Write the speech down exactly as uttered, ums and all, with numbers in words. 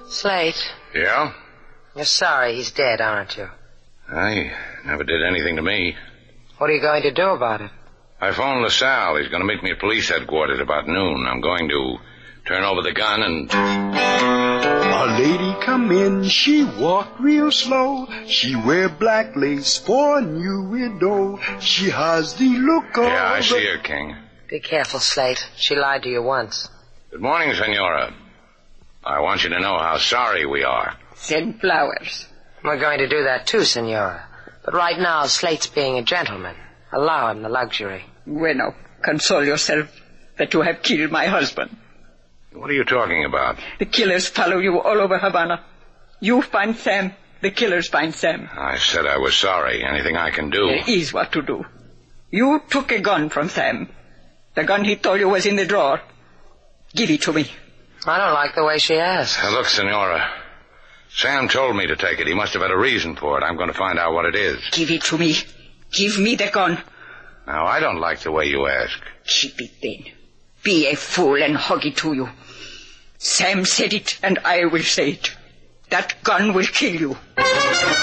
Slate. Yeah? You're sorry he's dead, aren't you? I never did anything to me. What are you going to do about it? I phoned LaSalle. He's going to meet me at police headquarters about noon. I'm going to turn over the gun and... A lady come in, she walk real slow. She wear black lace for a new widow. She has the look of... Yeah, I see her, King. Be careful, Slate. She lied to you once. Good morning, Senora. I want you to know how sorry we are. Send flowers. We're going to do that too, Senora. But right now, Slate's being a gentleman. Allow him the luxury. Bueno, console yourself that you have killed my husband. What are you talking about? The killers follow you all over Havana. You find Sam, the killers find Sam. I said I was sorry. Anything I can do. There is what to do. You took a gun from Sam. The gun he told you was in the drawer. Give it to me. I don't like the way she asks. Now, look, Senora. Sam told me to take it. He must have had a reason for it. I'm going to find out what it is. Give it to me. Give me the gun. Now, I don't like the way you ask. Keep it then. Be a fool and hug it to you. Sam said it, and I will say it. That gun will kill you.